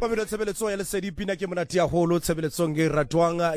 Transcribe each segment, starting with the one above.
Pamela tshebeletso ya lesedi pina ke monate ya holo tshebeletsong ke ratwang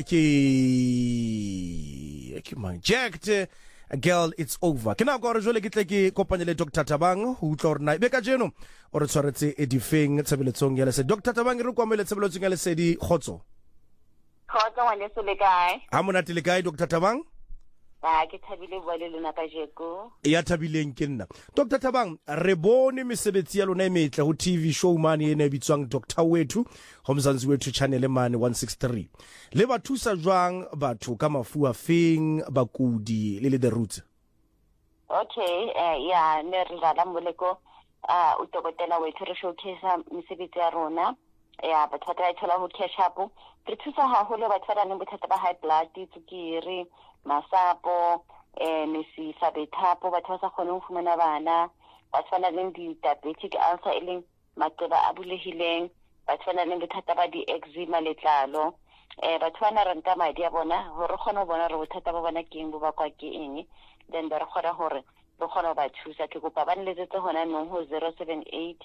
ke Jacked Girl It's Over. Ke na go re jole ke tle ke kopanye le Dr. Thabang ho utla hore na be ka jeno o re tshwaretse edifeng tshebeletsong ya lesedi. Dr. Thabang re kwamele tshebeletsong ya lesedi khotso. Khotso wa le le kae? Ha monate le kae Dr. Thabang? Ke thabile bua le lona ka jeko. Ya thabileng ke nna. Dr. Thabang re bone mesebetsi ya lona e metle ho TV show mane ene bitswang Dr. Wethu ho Mzansi Wethu channel mane 163. Le ba thusa jwang batho ka mafu a feng bakudi le the roots? Okay, ya ne re dala moleko o tokotela Wethu re showcase mesebetsi ya rona. Ya batho ba thola ho catch up. Re thusa haholo batho ba nang bothata ba high blood, tsukiri, masapo, mesifa bethapo, batho ba sa kgoneng ho fumana bana, batho ba nang le diabetic ulcer e leng maqeba a bulehileng, batho ba nang le bothata ba di-eczema letlalo, batho ba na renta madi a bona hore re kgone ho bona re bothata ba bona ke eng bo bakwa ke eng, then re kgona hore re kgone ho ba thusa. Ke kopa ba nletsetse hona nong ho 078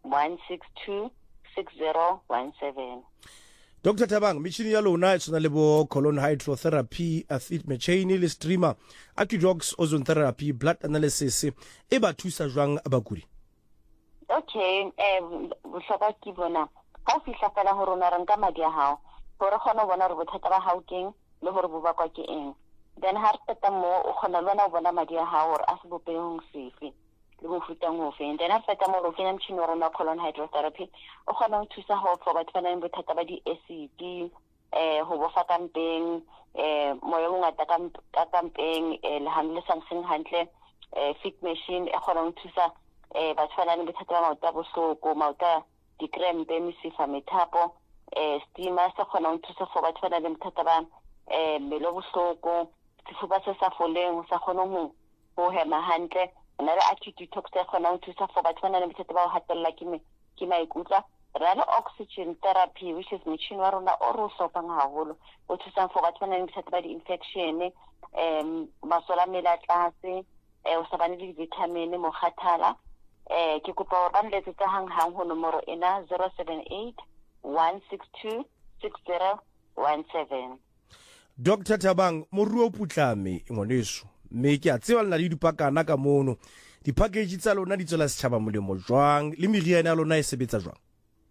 162 6017. Dr. Thabang, michini ya lona e tsona le bo colon hydrotherapy, acid mechanic le streamer, Acudox, ozone therapy, blood analysis e ba thusa jwang bakudi? Okay, bohlokwa ke bona ha fihla fela ho rona re nka madi a hao hore kgona ho bona re bothata ba hao keng le hore bo bakwa ke eng, then ha re peta mo o kgona le ho bona madi a hao hore a se bopehong sefe le mofutang ho feng. Then ha feta mo re kenya motšhini wa rona colon hydrotherapy o kgona ho thusa ho for batho ba nang le bothata ba di-acid, ho bofa ka mpeng, moya o ngata ka kampeng, lehano le sa nseng hantle, fit machine e kgona ho thusa batho ba nang le bothata ba maoto a bohloko, maoto a di-cramp, mesifa methapo, steamer se kgona ho thusa for batho ba nang le bothata ba mmele o bohloko, sefuba se sa foleng, o sa kgone ho hema hantle. Na le acute detox e kgona ho thusa for batho ba nang le bothata ba ho hatella ke maikutlo. Re na oxygen therapy, which is motšhini wa rona o re o hlokang haholo o thusang for batho ba nang le bothata ba di-infection, masole a mmele a tlase, o sa bane le di-vitamin, mokgathala. Ke kopa hore ba nletsetse hang ho nomoro ena 078 162 6017. Dr. Thabang, moruo o putlame ngwaneso. Me ke a tseba le na le dipakana ka mono. Di-package tsa lona di tswela setjhaba molemo jwang le meriana ya lona e sebetsa jwang?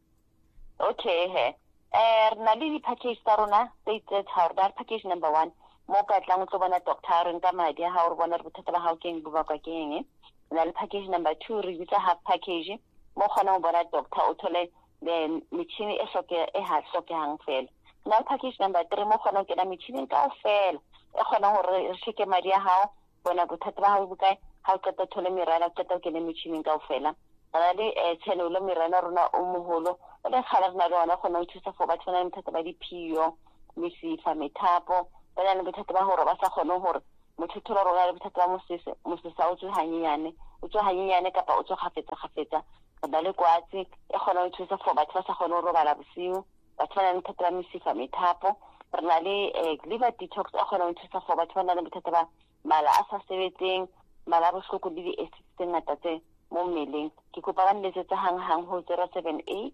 Okay, re na le di-package tsa rona tse tharo. Package number 1 mo ka tlang o tlo bona doctor nka madi a hao re bona re bothata ba hao keng bo bakwa ke eng. Na le package number 2 re bitsa half package mo kgona ho bona doctor o thole metjhini e hlokehang fela. Na le package number 3 mo kgona ho kena metjhini kaofela e kgona hore re sheke madi a hao bona bothata ba hao bokae ha o qeta thole merana o qeta o kene metjhining kaofela. Ra le tshelo merana rona o moholo o le khala rena le ona kgona ho thusa for batho ba nang le bothata ba diphiyo, mesifa methapo, ba nang le bothata ba hore ba sa kgone hore motho thola rona le bothata ba mosesa o tswe hanyenyane kapa o tswe kgafetsa. Re na le kwatsi e kgona ho thusa for batho ba sa kgone ho robala bosiu, batho ba nang le bothata ba mesifa methapo. Re na le liver detox e kgona ho thusa for batho ba nang le bothata ba mala a sa sebetseng, mala a bohloko le di-acid tse ngata tse mo mmeleng. Ke kopa ba nletsetse hang ho 078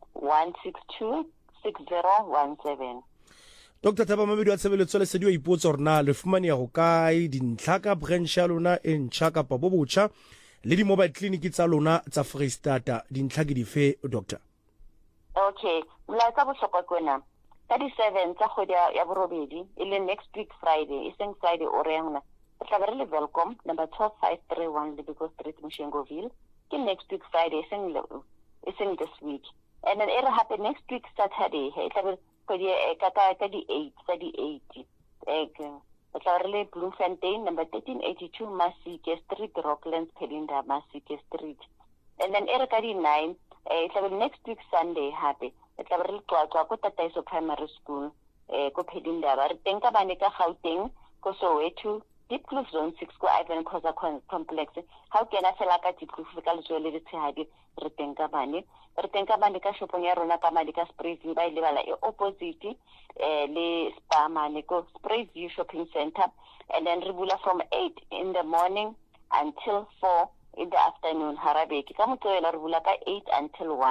162 6017. Dr. Thabang, mabedi wa tshebeletso le sedi wa ipotsa hore na le fumaneha ho kae dintlha ka branch ya lona e ntjha kapa bo botjha le di-mobile clinic tsa lona tsa Freistata dintlha ke dife doctor? Okay, molaetsa bohlokwa kwena ka di-7 tsa kgwedi ya borobedi e le next week Friday, e seng Friday o re yangna re tla be re le welcome number 12531 Lebiko Street, Moshengoville. Ke next week Friday, e seng this week. And then e re hape next week Saturday e tla be kgwedi ka di-8 re tla be re le Bloemfontein number 1382 Masike Street, Rocklands, Pelinda, Masike Street. And then e re ka di-9 e tla be next week Sunday hape e tla be re Qwaqwa ko Tataiso Primary School ko Phedindaba. Re teng ka bane ka Gauteng ko Soweto Deep Kloof Zone 6 ko Ivan Khoza Complex. Ha o kena fela ka Deep Kloof ka letsoho le letshehadi re teng ka bane ka shopong ya rona ka madi ka Sprayview ba ile bala e opposite le Spar mane ko Sprayview Shopping Center. And then re bula from 8 in the morning until 4 in the afternoon. Harabeki ka Moqebelo re bula ka 8 until 1.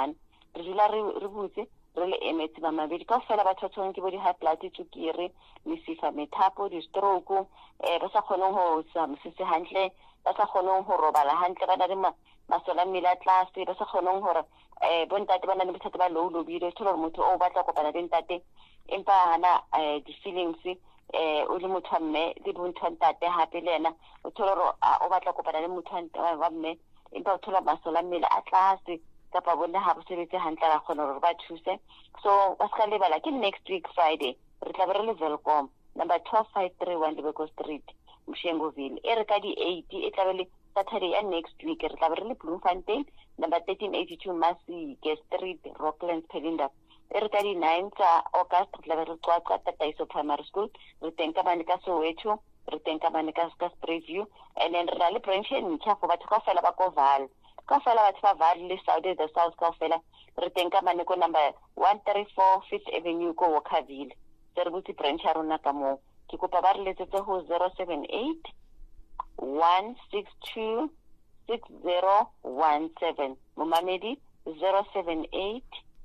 re dula re butse re le emetse ba mabedi ka fela ba tshwantshwang ke bo di-high blood, tswekere, mesifa, methapo, di-stroke, ba sa kgoneng ho sa mosese hantle, ba sa kgoneng ho robala hantle, ba na le masola mmele a tlase, ba sa kgoneng hore bontate ba na le bothata ba low libido, o thola hore motho o batla kopana le ntate empa hana di-feelings o le motho wa mme le bontho wa ntate hape le yena o thola hore o batla kopana le motho wa mme empa o thola masola mmele a tlase kapa bone ha bo sebetse hantle ra kgona hore ba thuse. So ba ska lebala ke next week Friday re tla be re le Welcome number 12531 Lebeko Street Mshengoville e re ka di 80 e tla be le Saturday ya next week re tla be re le Bloemfontein number 1382 Masike Street Rocklands Pelinda e re ka di 9 tsa August re tla be re tswa Tataiso Primary School re teng ka bane ka Soweto re teng ka bane ka Sprayview and then re na le branch e ntšha for batho kaofela ba ko Vaal kaofela batho ba Vaal le the South kaofela re teng ka bane ko number 134 5th Avenue ko Walkerville se re butse branch ya rona ka moo ke kopa ba re letsetse ho 078 162 6017 momamedi 078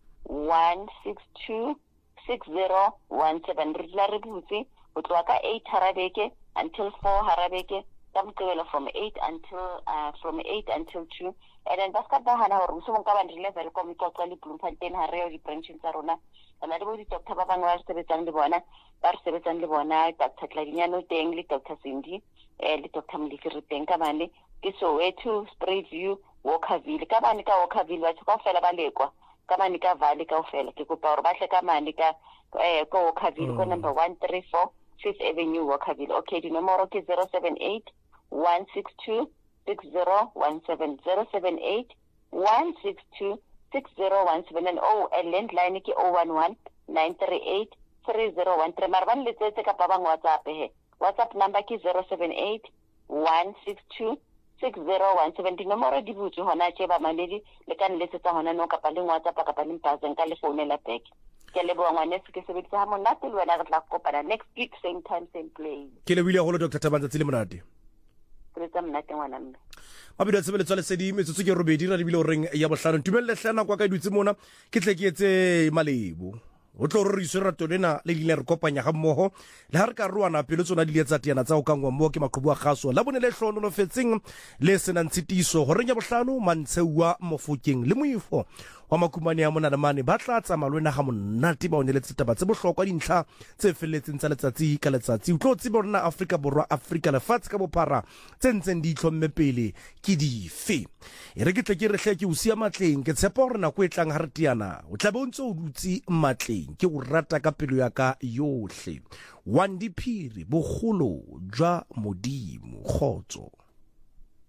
162 6017 re dula re butse ho tloha ka 8 harabeke until 4 harabeke ka moqebelo from 8 until 2 and then ba ska bahana hore mosong ka bane le Welcome Qoqa le Bloemfontein ha re yo di-branching tsa rona ana le bo di-doctor ba bangwe ba re sebetsang le bona Dr. Tladinyano teng le Dr. Cindy le Dr. Mliki re teng ka bane ke Soweto Sprayview Walkerville ka bane ka Walkerville batho kaofela ba lekwa ka bane ka Vaal kaofela ke kopa hore ba tle ka mane ka Walkerville ko number 134 5th Avenue Walkerville. Okay, dinomoro ke 078 162 6017 078 162 6017 and landline ke 011 938 3013 mara ba letsetse ka ba bang WhatsApp number ke 078 162 6017 dinomoro di butse hona tje ba mamedi le ka nletsetsa hona no kapa le WhatsApp kapa le mpazeng ka le phone la back ke le bo ngwanetse ke sebetsa ha monate le wena re tla kopana next week same time same place ke le bile holo Dr. Thabanza tsile monate re tsa monate ngwana mme mabedi a tsebeletswa le sedi metsotso ke robedi ra dibile o reng ya bohlano tumelle hlana kwa ka dutse mona ke tle ke etse malebo o tlo re iswe rato lena le dile re kopanya ga mmogo le ha re ka roana pele tsona di le tsa tiana tsa o kangwa mo ke maqhubu a gaso la bone le hlono lo fetseng le senang tshitiso go renya bohlano mantsewa mofokeng le moifo wa makumane ya mona le mane ba tla tsama lwena ga monate ba o neletse taba tse bohlokwa dintlha tse felletseng tsa letsatsi ka letsatsi o tlo tseba rona Afrika Borwa Afrika lefatshe ka bophara tse ntseng di itlhomme pele ke dife e re ke tle ke re hle ke o sia matleng ke tshepa gore nako e tlang ha re tiana o tla be o ntse o dutse matleng ke o rata ka pelo ya ka yohle Wandi Phiri bogolo jwa modimo khotso